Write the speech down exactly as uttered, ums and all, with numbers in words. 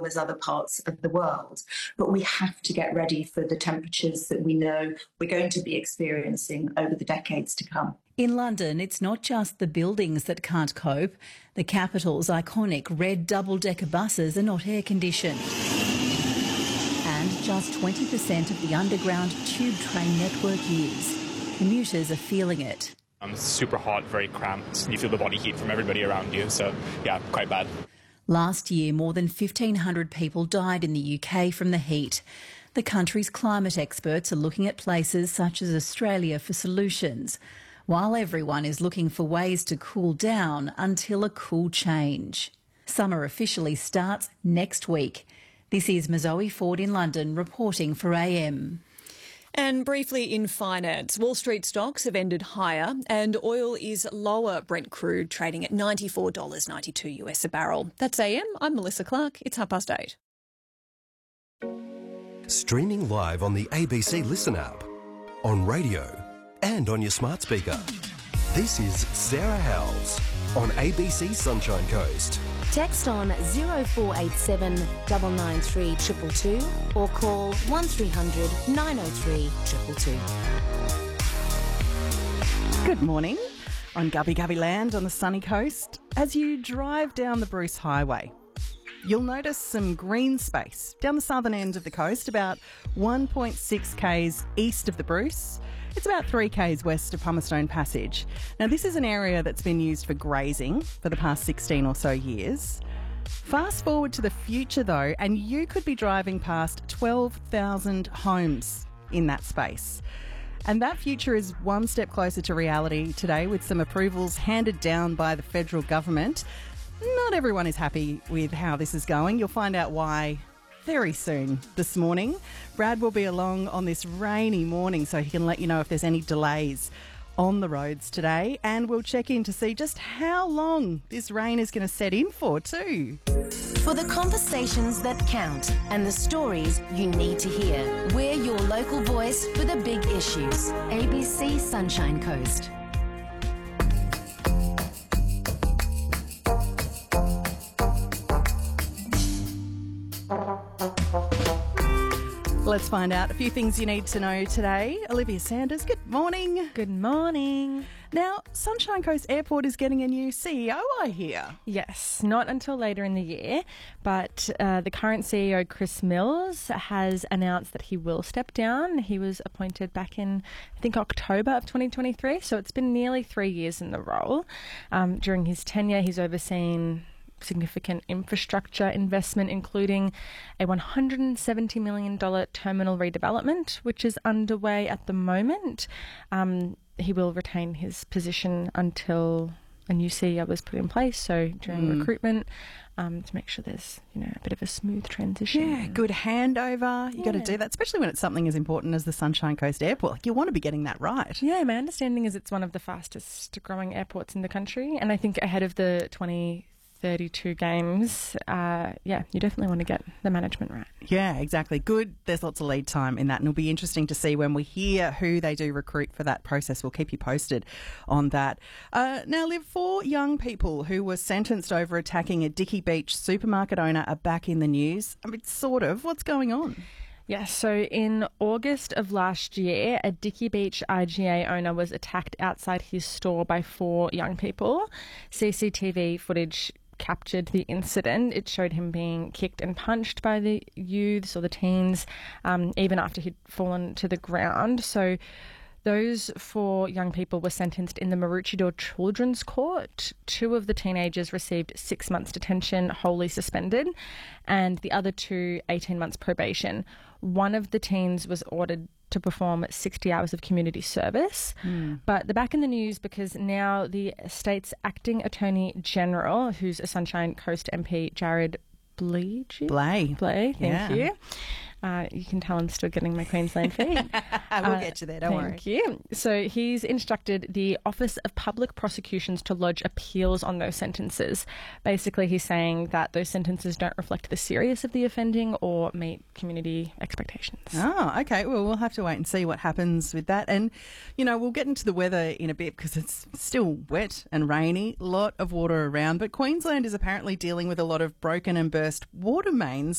as other parts of the world. But we have to get ready for the temperatures that we know we're going to be experiencing over the decades to come. In London, it's not just the buildings that can't cope. The capital's iconic red double-decker buses are not air-conditioned. And just twenty percent of the underground tube train network is. Commuters are feeling it. Um, it's super hot, very cramped, and you feel the body heat from everybody around you, so yeah, quite bad. Last year, more than fifteen hundred people died in the U K from the heat. The country's climate experts are looking at places such as Australia for solutions, while everyone is looking for ways to cool down until a cool change. Summer officially starts next week. This is Mazoe Ford in London reporting for A M. And briefly in finance, Wall Street stocks have ended higher and oil is lower. Brent crude trading at ninety-four dollars ninety-two US a barrel. That's A M. I'm Melissa Clark. It's half past eight. Streaming live on the A B C Listen app, on radio and on your smart speaker. This is Sarah Howells on A B C Sunshine Coast. Text on zero four eight seven nine nine three two two two or call one three hundred nine oh three two two two. Good morning on Gubby Gubby Land on the sunny coast. As you drive down the Bruce Highway, you'll notice some green space down the southern end of the coast, about one point six kays east of the Bruce. It's about three kays west of Pumicestone Passage. Now, this is an area that's been used for grazing for the past sixteen or so years. Fast forward to the future, though, and you could be driving past twelve thousand homes in that space. And that future is one step closer to reality today with some approvals handed down by the federal government. Not everyone is happy with how this is going. You'll find out why very soon this morning. Brad will be along on this rainy morning so he can let you know if there's any delays on the roads today, and we'll check in to see just how long this rain is going to set in for too. For the conversations that count and the stories you need to hear, we're your local voice for the big issues. A B C Sunshine Coast. Let's find out a few things you need to know today. Olivia Sanders, good morning. Good morning. Now, Sunshine Coast Airport is getting a new C E O, I hear. Yes, not until later in the year, but uh, the current C E O, Chris Mills, has announced that he will step down. He was appointed back in, I think, October of twenty twenty-three, so it's been nearly three years in the role. Um, during his tenure, he's overseen significant infrastructure investment, including a one hundred seventy million dollars terminal redevelopment, which is underway at the moment. Um, he will retain his position until a new C E O is put in place, so during mm. recruitment, um, to make sure there's, you know, a bit of a smooth transition. Yeah, good handover. You yeah. got to do that, especially when it's something as important as the Sunshine Coast Airport. Like, you want to be getting that right. Yeah, my understanding is it's one of the fastest growing airports in the country, and I think ahead of the twenty thirty-two games, uh, yeah, you definitely want to get the management right. Yeah, exactly. Good. There's lots of lead time in that, and it'll be interesting to see when we hear who they do recruit for that process. We'll keep you posted on that. Uh, now, Liv, four young people who were sentenced over attacking a Dicky Beach supermarket owner are back in the news. I mean, sort of. What's going on? Yes, so in August of last year, a Dicky Beach I G A owner was attacked outside his store by four young people. C C T V footage captured the incident. It showed him being kicked and punched by the youths or the teens, um, even after he'd fallen to the ground. So those four young people were sentenced in the Maroochydore Children's Court. Two of the teenagers received six months detention, wholly suspended, and the other two, eighteen months probation. One of the teens was ordered to perform sixty hours of community service. Mm. But they're back in the news because now the state's acting Attorney General, who's a Sunshine Coast M P, Jared Blay. Blay. Blay, thank yeah. you. Uh, you can tell I'm still getting my Queensland feet. we'll uh, get you there, don't thank worry. Thank you. So he's instructed the Office of Public Prosecutions to lodge appeals on those sentences. Basically, he's saying that those sentences don't reflect the seriousness of the offending or meet community expectations. Oh, okay. Well, we'll have to wait and see what happens with that. And, you know, we'll get into the weather in a bit because it's still wet and rainy, a lot of water around. But Queensland is apparently dealing with a lot of broken and burst water mains